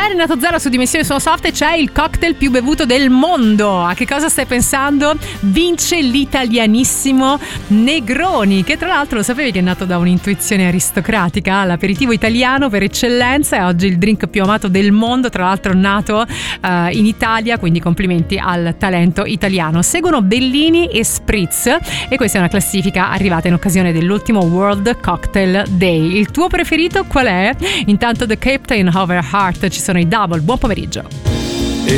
c'è Renato Zero su Dimensioni Sono Soft e c'è il cocktail più bevuto del mondo. A che cosa stai pensando? Vince l'italianissimo Negroni, che tra l'altro lo sapevi che è nato da un'intuizione aristocratica, l'aperitivo italiano per eccellenza, è oggi il drink più amato del mondo, tra l'altro nato in Italia, quindi complimenti al talento italiano. Seguono Bellini e Spritz e questa è una classifica arrivata in occasione dell'ultimo World Cocktail Day. Il tuo preferito qual è? Intanto The Captain of Her Heart, ci sono i Double. Buon pomeriggio.